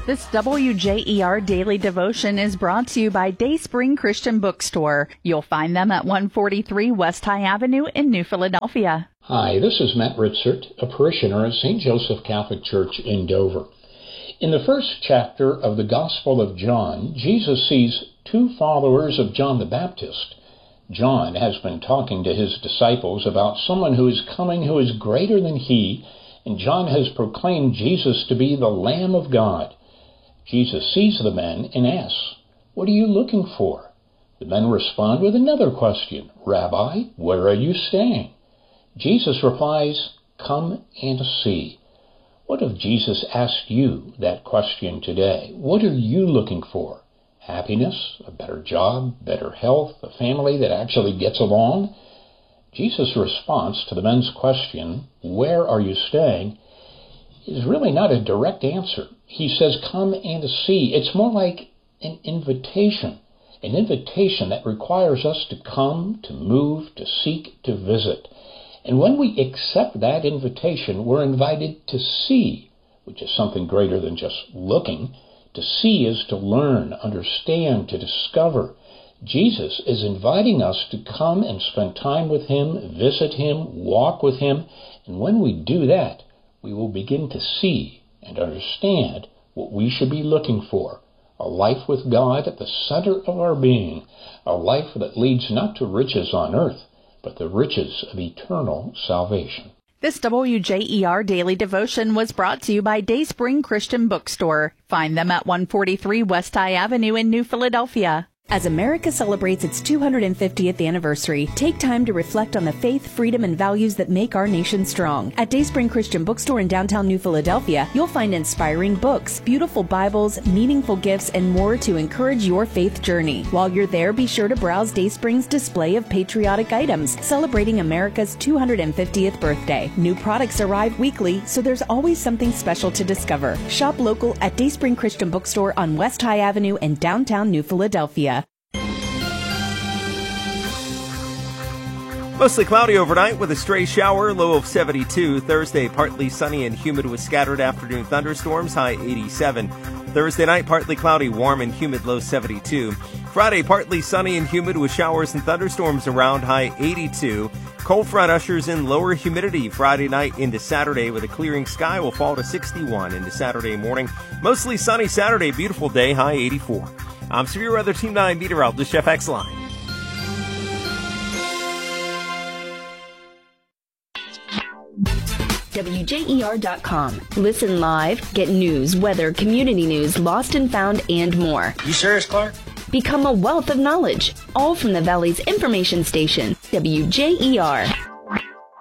This WJER Daily Devotion is brought to you by Dayspring Christian Bookstore. You'll find them at 143 West High Avenue in New Philadelphia. Hi, this is Matt Ritzert, a parishioner at St. Joseph Catholic Church in Dover. In the first chapter of the Gospel of John, Jesus sees two followers of John the Baptist. John has been talking to his disciples about someone who is coming who is greater than he, and John has proclaimed Jesus to be the Lamb of God. Jesus sees the men and asks, "What are you looking for?" The men respond with another question, "Rabbi, where are you staying?" Jesus replies, "Come and see." What if Jesus asked you that question today? What are you looking for? Happiness, a better job, better health, a family that actually gets along? Jesus' response to the men's question, "Where are you staying?" is really not a direct answer. He says, "Come and see." It's more like an invitation that requires us to come, to move, to seek, to visit. And when we accept that invitation, we're invited to see, which is something greater than just looking. To see is to learn, understand, to discover. Jesus is inviting us to come and spend time with him, visit him, walk with him. And when we do that, we will begin to see and understand what we should be looking for. A life with God at the center of our being. A life that leads not to riches on earth, but the riches of eternal salvation. This WJER Daily Devotion was brought to you by Dayspring Christian Bookstore. Find them at 143 West High Avenue in New Philadelphia. As America celebrates its 250th anniversary, take time to reflect on the faith, freedom, and values that make our nation strong. At Dayspring Christian Bookstore in downtown New Philadelphia, you'll find inspiring books, beautiful Bibles, meaningful gifts, and more to encourage your faith journey. While you're there, be sure to browse Dayspring's display of patriotic items celebrating America's 250th birthday. New products arrive weekly, so there's always something special to discover. Shop local at Dayspring Christian Bookstore on West High Avenue in downtown New Philadelphia. Mostly cloudy overnight with a stray shower, low of 72. Thursday, partly sunny and humid with scattered afternoon thunderstorms, high 87. Thursday night, partly cloudy, warm and humid, low 72. Friday, partly sunny and humid with showers and thunderstorms around, high 82. Cold front ushers in lower humidity Friday night into Saturday with a clearing sky will fall to 61 into Saturday morning. Mostly sunny Saturday, beautiful day, high 84. I'm Severe Weather Team 9 meteorologist Jeff Exline. WJER.com. Listen live, get news, weather, community news, lost and found, and more. You serious, Clark? Become a wealth of knowledge, all from the Valley's information station, WJER.